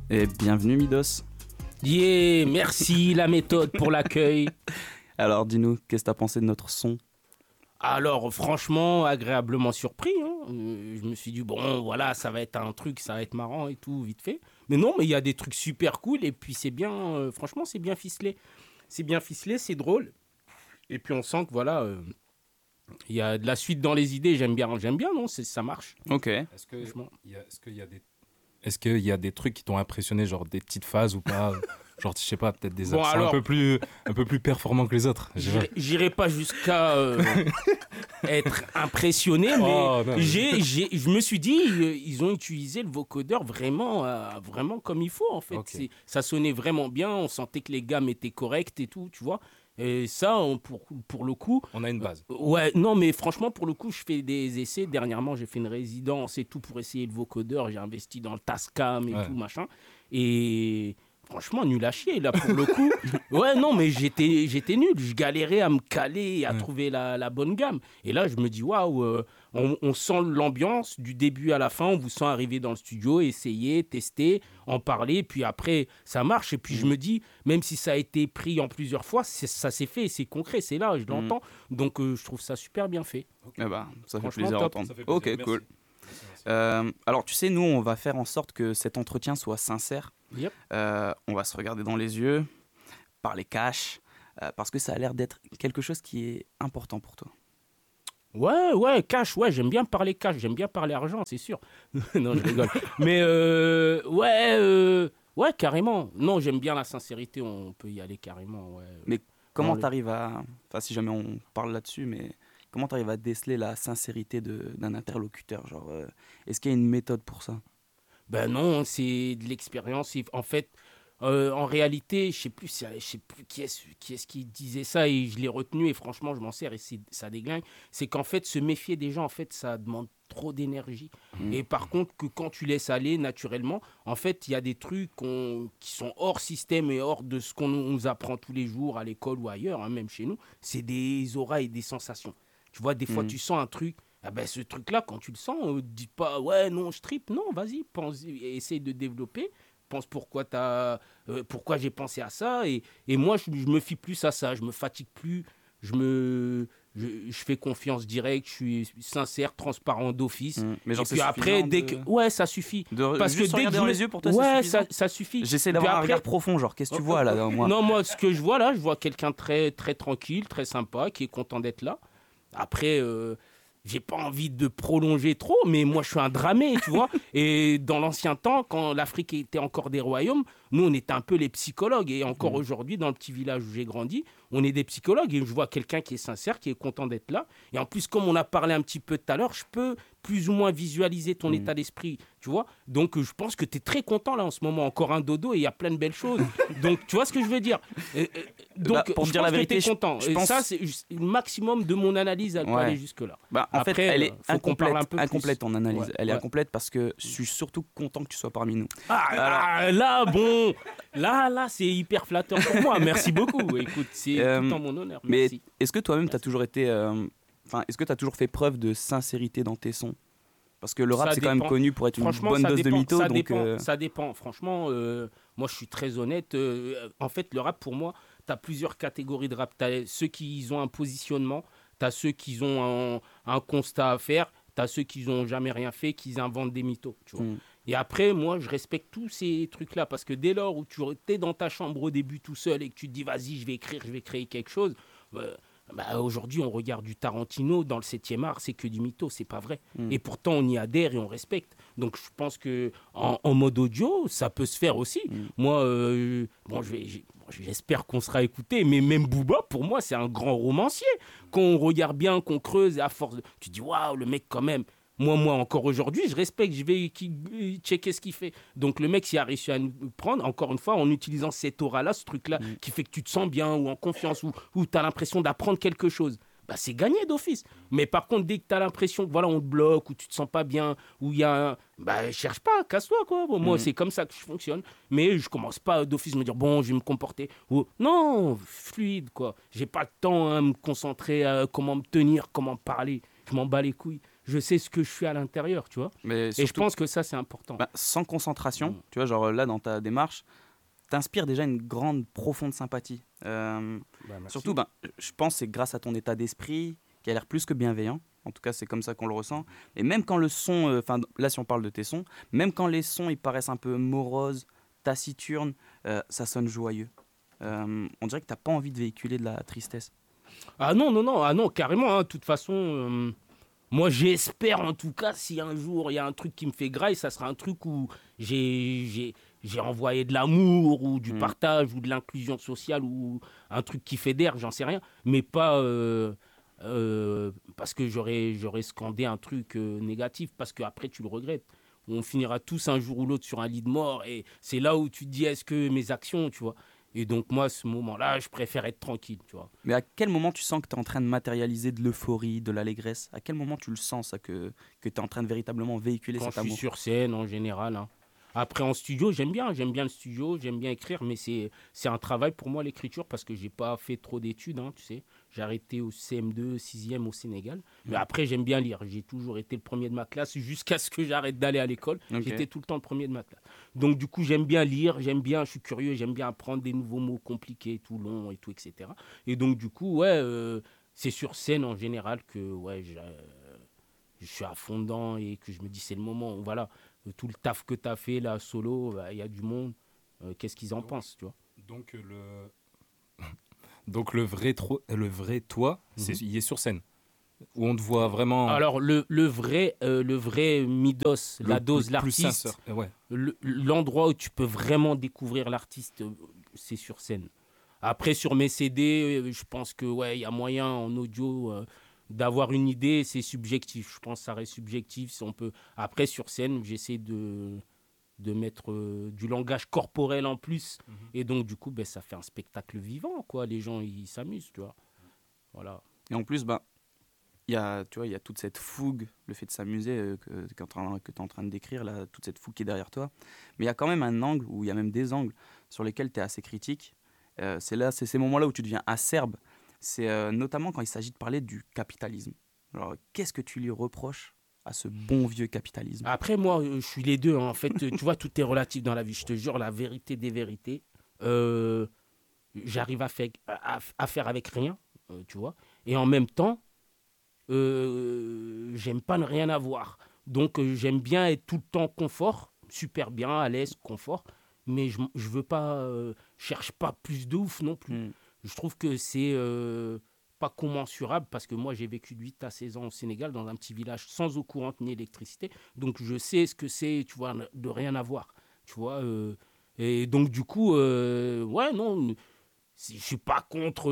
Et bienvenue Midos. Yeah, merci la méthode pour l'accueil. Alors dis-nous, qu'est-ce que t'as pensé de notre son? Alors franchement, agréablement surpris. Je me suis dit, bon voilà, ça va être un truc, ça va être marrant et tout, vite fait. Mais non, mais il y a des trucs super cool et puis c'est bien, franchement c'est bien ficelé. C'est bien ficelé, c'est drôle. Et puis on sent que voilà, il y a de la suite dans les idées, j'aime bien, non, ça marche. Ok. Est-ce qu'il y a des trucs qui t'ont impressionné, genre des petites phases ou pas? Genre, je sais pas, peut-être des accents alors, un peu plus performants que les autres. J'irai pas jusqu'à être impressionné, mais non, je me suis dit, ils ont utilisé le vocodeur vraiment comme il faut, en fait. Okay. Ça sonnait vraiment bien, on sentait que les gammes étaient correctes et tout, tu vois. Et ça, pour le coup... On a une base. Ouais, non, mais franchement, pour le coup, je fais des essais. Dernièrement, j'ai fait une résidence et tout pour essayer le vocodeur. J'ai investi dans le Tascam et tout, machin. Et... Franchement, nul à chier, là, pour le coup. Ouais, non, mais j'étais nul. Je galérais à me caler et à trouver la bonne gamme. Et là, je me dis, waouh, on sent l'ambiance du début à la fin. On vous sent arriver dans le studio, essayer, tester, en parler. Puis après, ça marche. Et puis, je me dis, même si ça a été pris en plusieurs fois, ça s'est fait. C'est concret, c'est là, je l'entends. Donc, je trouve ça super bien fait. Okay. Eh ben, ça fait Franchement, plaisir top. d'entendre. Ça fait plaisir. Ok, Merci. cool. Alors, tu sais, nous, on va faire en sorte que cet entretien soit sincère. Yep. On va se regarder dans les yeux, parler cash, parce que ça a l'air d'être quelque chose qui est important pour toi. Ouais, cash, ouais, j'aime bien parler cash, j'aime bien parler argent, c'est sûr. Non, je rigole. Mais ouais, carrément. Non, j'aime bien la sincérité, on peut y aller carrément, ouais. Mais comment Non, t'arrives à... Enfin, si jamais on parle là-dessus, mais comment t'arrives à déceler la sincérité d'un interlocuteur? Genre, est-ce qu'il y a une méthode pour ça? Ben non, c'est de l'expérience. En fait, en réalité, je sais plus qui est-ce qui disait ça et je l'ai retenu et franchement, je m'en sers et ça déglingue. C'est qu'en fait, se méfier des gens, en fait, ça demande trop d'énergie. Et par contre, que quand tu laisses aller naturellement, en fait, il y a des trucs qui sont hors système et hors de ce qu'on nous apprend tous les jours à l'école ou ailleurs, hein, même chez nous. C'est des auras et des sensations. Tu vois, des fois, tu sens un truc. Ah ben, ce truc-là, quand tu le sens, dis pas, ouais, non, je tripe. Non, vas-y, pense, essaye de développer. Pense pourquoi j'ai pensé à ça. Et moi, je me fie plus à ça. Je me fatigue plus. Je fais confiance directe. Je suis sincère, transparent d'office. Mais genre, et puis après, ouais, ça suffit. Parce que dès que dans les yeux, pour toi, ouais, c'est suffisant. ça suffit. J'essaie d'avoir un regard profond. Genre, qu'est-ce que tu vois là dans moi? Non, moi, ce que je vois là, je vois quelqu'un très, très tranquille, très sympa, qui est content d'être là. Après, j'ai pas envie de prolonger trop, mais moi je suis un dramé, tu vois. Et dans l'ancien temps, quand l'Afrique était encore des royaumes, nous on était un peu les psychologues. Et encore aujourd'hui, dans le petit village où j'ai grandi, on est des psychologues. Et je vois quelqu'un qui est sincère, qui est content d'être là. Et en plus, comme on a parlé un petit peu tout à l'heure, je peux plus ou moins visualiser ton état d'esprit, tu vois. Donc je pense que tu es très content là en ce moment. Encore un dodo et il y a plein de belles choses. Donc tu vois ce que je veux dire. Donc pour je dire pense la vérité, que tu es content. je et pense... ça, c'est le maximum de mon analyse, elle peut aller jusque-là. En après, fait, elle est incomplète ton analyse. Ouais, elle est incomplète parce que je suis surtout content que tu sois parmi nous. Là, bon, là, c'est hyper flatteur pour moi. Merci beaucoup. Écoute, c'est tout en mon honneur. Merci. Mais est-ce que toi-même, tu as toujours été... est-ce que tu as toujours fait preuve de sincérité dans tes sons? Parce que le rap, c'est quand même connu pour être une bonne dose de mytho. Ça dépend. Franchement, moi, je suis très honnête. En fait, le rap, pour moi, tu as plusieurs catégories de rap. Tu as ceux qui ont un positionnement, tu as ceux qui ont un constat à faire, tu as ceux qui n'ont jamais rien fait, qui inventent des mythos. Tu vois. Et après, moi, je respecte tous ces trucs-là. Parce que dès lors où tu es dans ta chambre au début tout seul et que tu te dis, vas-y, je vais écrire, je vais créer quelque chose... aujourd'hui, on regarde du Tarantino dans le 7e art, c'est que du mytho, c'est pas vrai. Et pourtant, on y adhère et on respecte. Donc, je pense que en mode audio, ça peut se faire aussi. Moi, j'espère qu'on sera écouté, mais même Booba, pour moi, c'est un grand romancier. Quand on regarde bien, qu'on creuse, à force, tu dis waouh, le mec quand même. Moi, encore aujourd'hui, je respecte, je vais checker ce qu'il fait. Donc, le mec, s'il a réussi à nous prendre, encore une fois, en utilisant cette aura-là, ce truc-là, qui fait que tu te sens bien ou en confiance ou tu as l'impression d'apprendre quelque chose, bah, c'est gagné d'office. Mais par contre, dès que tu as l'impression que voilà, on te bloque ou tu te sens pas bien, ou il y a un... Bah, cherche pas, casse-toi, quoi. Bon, moi, c'est comme ça que je fonctionne. Mais je commence pas d'office à me dire, bon, je vais me comporter. Ou... Non, fluide, quoi. J'ai pas le temps à me concentrer à comment me tenir, comment parler. Je m'en bats les couilles. je sais ce que je suis à l'intérieur, tu vois. Mais Et je surtout, pense que ça, c'est important. sans concentration, Mm. tu vois, genre là, dans ta démarche, t'inspires déjà une grande, profonde sympathie. Merci. Surtout, je pense que c'est grâce à ton état d'esprit qui a l'air plus que bienveillant. En tout cas, c'est comme ça qu'on le ressent. Et même quand le son, là, si on parle de tes sons, même quand les sons, ils paraissent un peu moroses, taciturnes, ça sonne joyeux. On dirait que t'as pas envie de véhiculer de la tristesse. Ah non, non, non, ah non, carrément. De toute façon, moi, j'espère en tout cas, si un jour il y a un truc qui me fait graille, ça sera un truc où j'ai envoyé de l'amour ou du partage ou de l'inclusion sociale ou un truc qui fédère, j'en sais rien. Mais pas parce que j'aurais scandé un truc négatif, parce qu'après tu le regrettes. On finira tous un jour ou l'autre sur un lit de mort et c'est là où tu te dis est-ce que mes actions, tu vois. Et donc moi, à ce moment-là, je préfère être tranquille, tu vois. Mais à quel moment tu sens que tu es en train de matérialiser de l'euphorie, de l'allégresse? À quel moment tu le sens, ça, que tu es en train de véritablement véhiculer Quand cet je suis amour? sur scène, en général, hein. Après, en studio, j'aime bien le studio, j'aime bien écrire, mais c'est un travail pour moi, l'écriture, parce que j'ai pas fait trop d'études, hein, tu sais. J'ai arrêté au CM2, 6e au Sénégal. Mais après, j'aime bien lire. J'ai toujours été le premier de ma classe jusqu'à ce que j'arrête d'aller à l'école. Ok. J'étais tout le temps le premier de ma classe. Donc, du coup, j'aime bien lire, je suis curieux, j'aime bien apprendre des nouveaux mots compliqués, tout longs et tout, etc. Et donc, du coup, ouais, c'est sur scène en général que, ouais, je suis à fond dedans et que je me dis c'est le moment. Voilà, tout le taf que tu as fait là, solo, il y a du monde. Qu'est-ce qu'ils en pensent, tu vois? Donc donc le vrai toi, il est sur scène. Où on te voit vraiment Alors, le vrai Midos, la dose, plus l'artiste, sincère. Ouais. l'endroit où tu peux vraiment découvrir l'artiste, c'est sur scène. Après, sur mes CD, je pense que ouais, il y a moyen en audio d'avoir une idée, c'est subjectif. Je pense que ça reste subjectif. Si on peut... Après, sur scène, j'essaie de mettre du langage corporel en plus. Et donc, du coup, ben, ça fait un spectacle vivant, quoi. Les gens, ils s'amusent, tu vois. Voilà. Et en plus, tu vois, il y a toute cette fougue, le fait de s'amuser que tu es en train de décrire, là, toute cette fougue qui est derrière toi. Mais il y a quand même un angle, ou il y a même des angles sur lesquels tu es assez critique. C'est ces moments-là où tu deviens acerbe. C'est notamment quand il s'agit de parler du capitalisme. Alors, qu'est-ce que tu lui reproches à ce bon vieux capitalisme? Après, moi, je suis les deux, hein. En fait, tu vois, tout est relatif dans la vie. Je te jure, la vérité des vérités. J'arrive à faire avec rien, tu vois. Et en même temps, j'aime pas ne rien avoir. Donc, j'aime bien être tout le temps confort, super bien, à l'aise, confort. Mais je veux pas, cherche pas plus de ouf non plus. Je trouve que c'est pas commensurable parce que moi, j'ai vécu de 8 à 16 ans au Sénégal dans un petit village sans eau courante ni électricité. Donc, je sais ce que c'est, tu vois, de rien avoir. Tu vois, et donc, du coup, ouais, non, je suis pas contre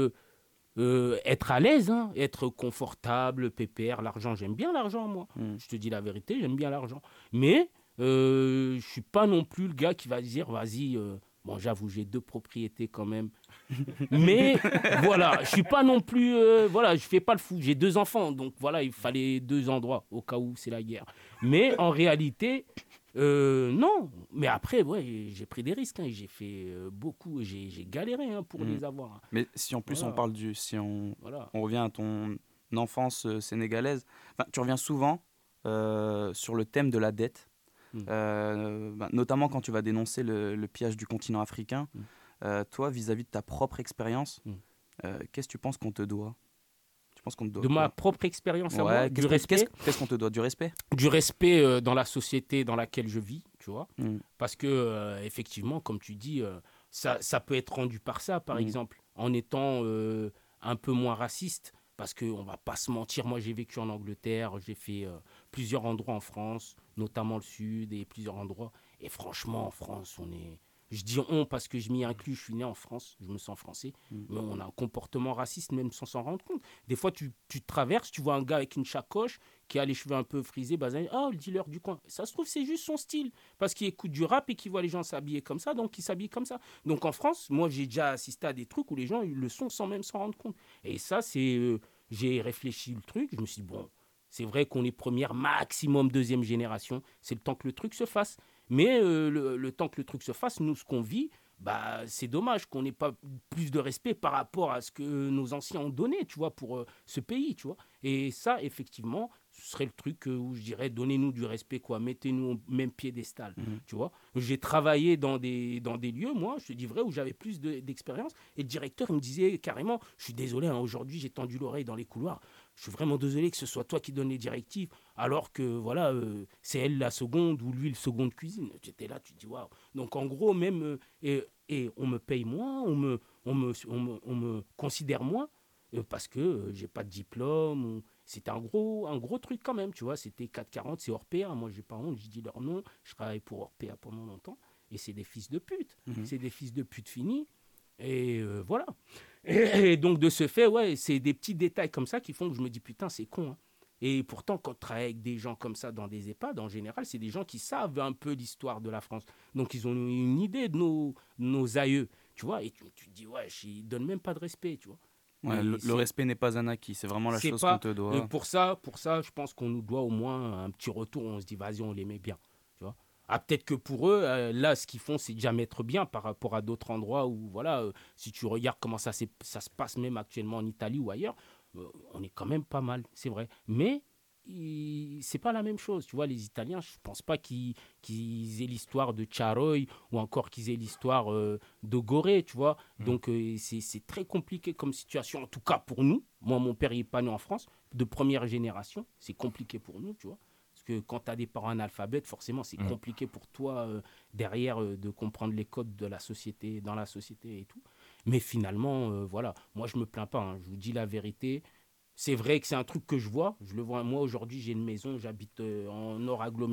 être à l'aise, hein, être confortable, pépère, l'argent. J'aime bien l'argent, moi. Je te dis la vérité, j'aime bien l'argent. Mais je suis pas non plus le gars qui va dire, vas-y, bon, j'avoue, j'ai 2 propriétés quand même. Mais voilà, je suis pas non plus, voilà, je fais pas le fou. J'ai 2 enfants, donc voilà, il fallait 2 endroits au cas où c'est la guerre. Mais en réalité, non. Mais après, ouais, j'ai pris des risques, hein, j'ai fait beaucoup, j'ai galéré hein, pour les avoir. Mais si en plus Voilà. on parle si Voilà. on revient à ton enfance sénégalaise, tu reviens souvent sur le thème de la dette, notamment quand tu vas dénoncer le pillage du continent africain. Toi, vis-à-vis de ta propre expérience, qu'est-ce que tu penses qu'on te doit? Tu penses qu'on te doit De ma quoi? propre expérience à moi, Ouais, du respect. Qu'est-ce qu'on te doit? Du respect? Du respect dans la société dans laquelle je vis, tu vois. Mm. Parce que, effectivement, comme tu dis, ça peut être rendu par ça, par exemple, en étant un peu moins raciste. Parce qu'on ne va pas se mentir, moi j'ai vécu en Angleterre, j'ai fait plusieurs endroits en France, notamment le sud et plusieurs endroits. Et franchement, en France, on est... Je dis on parce que je m'y inclus, je suis né en France, je me sens français, mais on a un comportement raciste même sans s'en rendre compte. Des fois, tu traverses, tu vois un gars avec une sacoche qui a les cheveux un peu frisés, oh, le dealer du coin. Ça se trouve, c'est juste son style, parce qu'il écoute du rap et qu'il voit les gens s'habiller comme ça, donc il s'habille comme ça. Donc en France, moi, j'ai déjà assisté à des trucs où les gens ils le sont sans même s'en rendre compte. Et ça, c'est... j'ai réfléchi le truc, je me suis dit, bon, c'est vrai qu'on est première, maximum deuxième génération, c'est le temps que le truc se fasse. Mais le temps que le truc se fasse, nous, ce qu'on vit, bah, c'est dommage qu'on n'ait pas plus de respect par rapport à ce que nos anciens ont donné, tu vois, pour ce pays, tu vois. Et ça, effectivement, ce serait le truc où je dirais donnez-nous du respect, quoi. Mettez-nous au même piédestal, tu vois. J'ai travaillé dans des lieux, moi, je te dis vrai, où j'avais plus d'expérience. Et le directeur, il me disait carrément, je suis désolé, hein, aujourd'hui, j'ai tendu l'oreille dans les couloirs. Je suis vraiment désolé que ce soit toi qui donnes les directives, alors que, voilà, c'est elle la seconde ou lui le second de cuisine. Tu étais là, tu te dis, waouh. Donc, en gros, même, et on me paye moins, on me considère moins, parce que j'ai pas de diplôme. C'était un gros truc quand même, tu vois. C'était 440, c'est Orpea. Moi, j'ai pas honte, je dis leur nom. Je travaille pour Orpea pendant longtemps. Et c'est des fils de pute. C'est des fils de pute finis. Et voilà. Et donc, de ce fait, ouais, c'est des petits détails comme ça qui font que je me dis, putain, c'est con, hein. Et pourtant, quand tu travailles avec des gens comme ça dans des EHPAD, en général, c'est des gens qui savent un peu l'histoire de la France. Donc, ils ont une idée de nos aïeux, tu vois. Et tu te dis, ouais, ils ne donnent même pas de respect, tu vois. Ouais, le respect n'est pas un acquis, c'est vraiment la chose pas, qu'on te doit. Pour ça, je pense qu'on nous doit au moins un petit retour. On se dit, vas-y, on les met bien, tu vois. Ah, peut-être que pour eux, là, ce qu'ils font, c'est déjà mettre bien par rapport à d'autres endroits où, voilà, si tu regardes comment ça se passe même actuellement en Italie ou ailleurs, on est quand même pas mal, c'est vrai. Mais c'est pas la même chose, tu vois. Les Italiens, je pense pas qu'ils aient l'histoire de Charoy ou encore qu'ils aient l'histoire de Gorée, tu vois. Donc, c'est très compliqué comme situation, en tout cas pour nous. Moi, mon père, il n'est pas né en France, de première génération. C'est compliqué pour nous, tu vois. Parce que quand tu as des parents analphabètes, forcément, c'est compliqué pour toi derrière de comprendre les codes de la société, dans la société et tout. Mais finalement, voilà, moi, je me plains pas, hein. Je vous dis la vérité. C'est vrai que c'est un truc que je vois. Je le vois. Moi, aujourd'hui, j'ai une maison, j'habite en nord aggloméré.